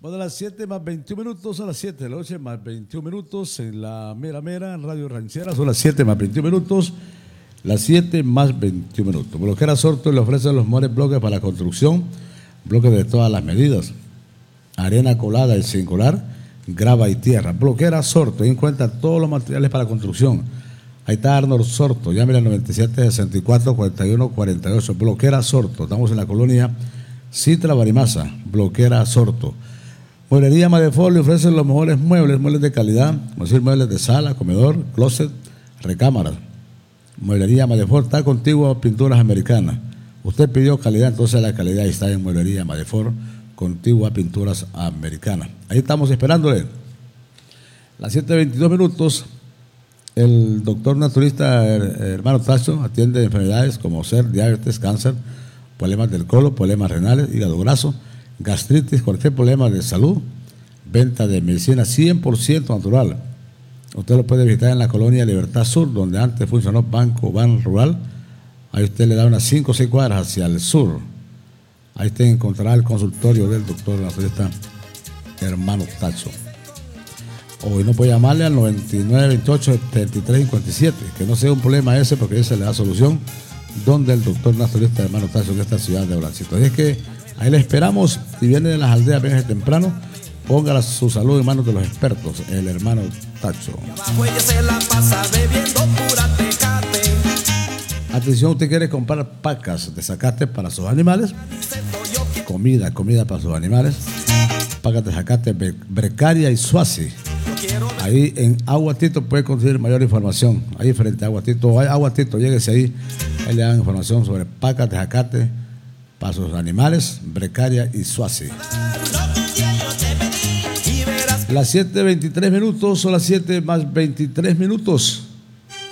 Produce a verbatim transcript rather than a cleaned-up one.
Bueno, a las siete más veintiún minutos, a las siete de la noche más veintiún minutos en la Mera Mera, en Radio Ranchera, son las siete más veintiún minutos, las siete más veintiún minutos. Bloquera Sorto le ofrece los mejores bloques para la construcción, bloques de todas las medidas, arena colada y sin colar, grava y tierra. Bloquera Sorto, ahí encuentra todos los materiales para la construcción. Ahí está Arnold Sorto, llámele al noventa y siete, sesenta y cuatro, cuarenta y uno, cuarenta y ocho. Bloquera Sorto, estamos en la colonia Citra Barimasa, Bloquera Sorto. Mueblería Madefort le ofrece los mejores muebles, muebles de calidad, como decir, muebles de sala, comedor, closet, recámaras. Mueblería Madefort está contigo a Pinturas Americanas. Usted pidió calidad, entonces la calidad está en Mueblería Madefort, contigo a Pinturas Americanas. Ahí estamos esperándole. Las siete veintidós minutos, el doctor naturista hermano Tacho atiende enfermedades como ser diabetes, cáncer, problemas del colon, problemas renales, hígado graso, gastritis, cualquier problema de salud, venta de medicina cien por ciento natural. Usted lo puede visitar en la colonia Libertad Sur, donde antes funcionó Banco Ban Rural. Ahí usted le da unas cinco o seis cuadras hacia el sur. Ahí usted encontrará el consultorio del doctor naturista hermano Tacho. O no puede llamarle al noventa y nueve veintiocho, setenta y tres cincuenta y siete, que no sea un problema ese, porque ese le da solución, donde el doctor naturista hermano Tacho, en esta ciudad de Orancito. Así es que ahí le esperamos. Si viene de las aldeas, venga temprano, ponga su salud en manos de los expertos, el hermano Tacho. Atención, usted quiere comprar pacas de zacate para sus animales, comida, comida para sus animales, pacas de zacate Brecaria y Suazi. Ahí en Aguatito puede conseguir mayor información. Ahí frente a Aguatito, Aguatito, lléguese ahí, ahí le dan información sobre pacas de zacate para sus animales, Brecaria y Suazi. Las siete veintitrés minutos, son las siete más veintitrés minutos.